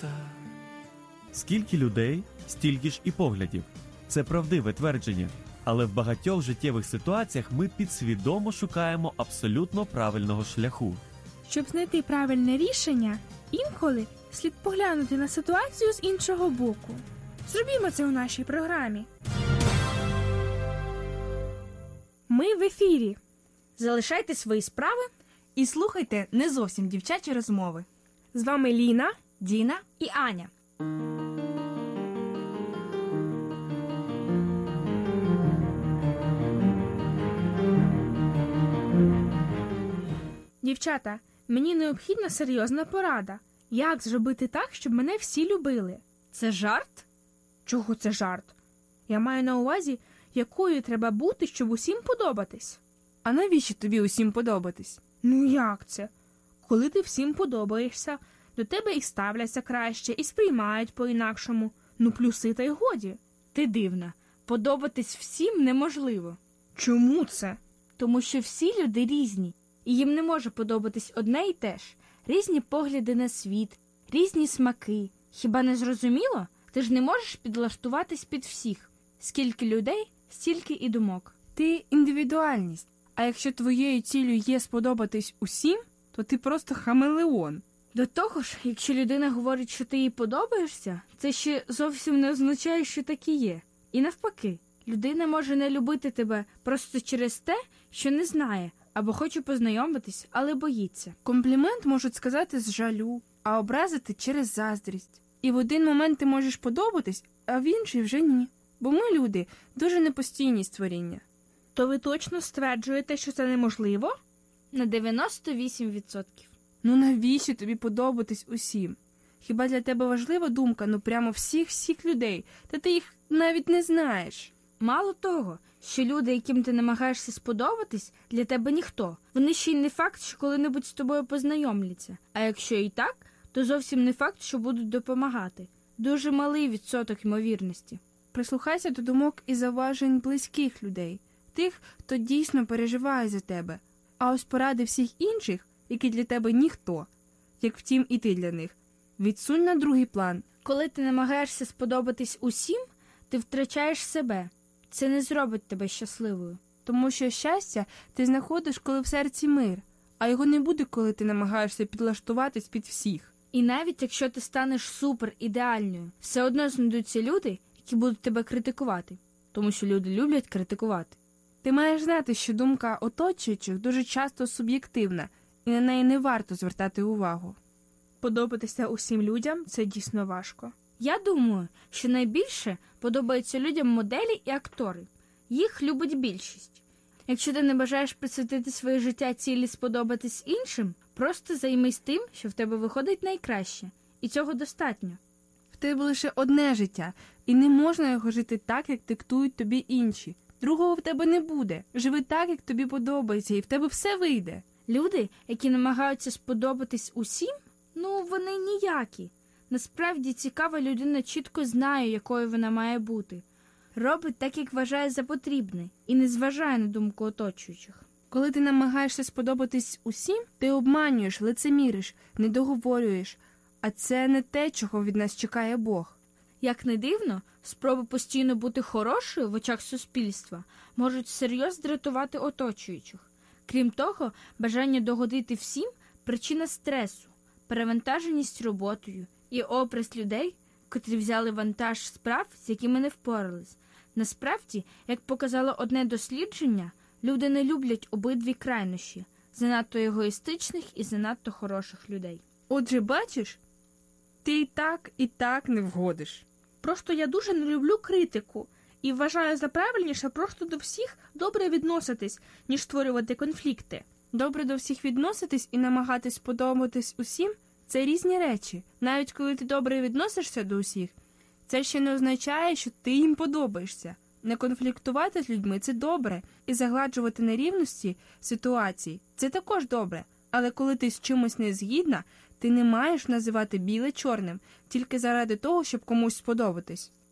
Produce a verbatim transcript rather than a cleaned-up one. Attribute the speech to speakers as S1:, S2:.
S1: Скільки людей, стільки ж і поглядів. Це правдиве твердження. Але в багатьох життєвих ситуаціях ми підсвідомо шукаємо абсолютно правильного шляху.
S2: Щоб знайти правильне рішення, інколи слід поглянути на ситуацію з іншого боку. Зробімо це у нашій програмі. Ми в ефірі.
S3: Залишайте свої справи
S4: і слухайте не зовсім дівчачі розмови.
S2: З вами Ліна,
S3: Діна і Аня.
S2: Дівчата, мені необхідна серйозна порада. Як зробити так, щоб мене всі любили?
S3: Це жарт?
S2: Чого це жарт? Я маю на увазі, якою треба бути, щоб усім подобатись.
S4: А навіщо тобі усім подобатись?
S2: Ну як це? Коли ти всім подобаєшся, до тебе і ставляться краще, і сприймають по-інакшому. Ну плюси та й годі.
S3: Ти дивна. Подобатись всім неможливо.
S2: Чому це?
S3: Тому що всі люди різні. І їм не може подобатись одне й те ж. Різні погляди на світ, різні смаки. Хіба не зрозуміло? Ти ж не можеш підлаштуватись під всіх. Скільки людей, стільки і думок.
S4: Ти індивідуальність. А якщо твоєю ціллю є сподобатись усім, то ти просто хамелеон.
S3: До того ж, якщо людина говорить, що ти їй подобаєшся, це ще зовсім не означає, що так і є. І навпаки, людина може не любити тебе просто через те, що не знає, або хоче познайомитись, але боїться.
S4: Комплімент можуть сказати з жалю, а образити через заздрість. І в один момент ти можеш подобатись, а в інший вже ні. Бо ми, люди, дуже непостійні створіння.
S2: То ви точно стверджуєте, що це неможливо?
S3: На дев'яносто вісім відсотків.
S4: Ну навіщо тобі подобатись усім? Хіба для тебе важлива думка, ну прямо всіх-всіх людей, та ти їх навіть не знаєш?
S3: Мало того, що люди, яким ти намагаєшся сподобатись, для тебе ніхто. Вони ще й не факт, що коли-небудь з тобою познайомляться. А якщо і так, то зовсім не факт, що будуть допомагати. Дуже малий відсоток ймовірності.
S4: Прислухайся до думок і зауважень близьких людей, тих, хто дійсно переживає за тебе. А ось поради всіх інших, які для тебе ніхто, як втім і ти для них, відсунь на другий план.
S3: Коли ти намагаєшся сподобатись усім, ти втрачаєш себе. Це не зробить тебе щасливою.
S4: Тому що щастя ти знаходиш, коли в серці мир, а його не буде, коли ти намагаєшся підлаштуватись під всіх.
S3: І навіть якщо ти станеш супер ідеальною, все одно знайдуться люди, які будуть тебе критикувати. Тому що люди люблять критикувати.
S4: Ти маєш знати, що думка оточуючих дуже часто суб'єктивна, і на неї не варто звертати увагу.
S2: Подобатися усім людям – це дійсно важко.
S3: Я думаю, що найбільше подобаються людям моделі і актори. Їх любить більшість. Якщо ти не бажаєш присвятити своє життя цілі сподобатись іншим, просто займись тим, що в тебе виходить найкраще. І цього достатньо.
S4: В тебе лише одне життя, і не можна його жити так, як диктують тобі інші. Другого в тебе не буде. Живи так, як тобі подобається, і в тебе все вийде.
S3: Люди, які намагаються сподобатись усім, ну, вони ніякі. Насправді цікава людина чітко знає, якою вона має бути. Робить так, як вважає за потрібне, і не зважає на думку оточуючих.
S4: Коли ти намагаєшся сподобатись усім, ти обманюєш, лицеміриш, не договорюєш. А це не те, чого від нас чекає Бог.
S3: Як не дивно, спроби постійно бути хорошою в очах суспільства можуть серйозно дратувати оточуючих. Крім того, бажання догодити всім – причина стресу, перевантаженість роботою і образ людей, котрі взяли вантаж справ, з якими не впорались. Насправді, як показало одне дослідження, люди не люблять обидві крайнощі – занадто егоїстичних і занадто хороших людей.
S4: Отже, бачиш, ти і так, і так не вгодиш.
S2: Просто я дуже не люблю критику і вважаю за правильніше просто до всіх добре відноситись, ніж створювати конфлікти.
S4: Добре до всіх відноситись і намагатись подобатись усім – це різні речі. Навіть коли ти добре відносишся до усіх, це ще не означає, що ти їм подобаєшся. Не конфліктувати з людьми – це добре, і загладжувати нерівності ситуацій – це також добре. Але коли ти з чимось не згідна, ти не маєш називати біле чорним тільки заради того, щоб комусь сподобатись.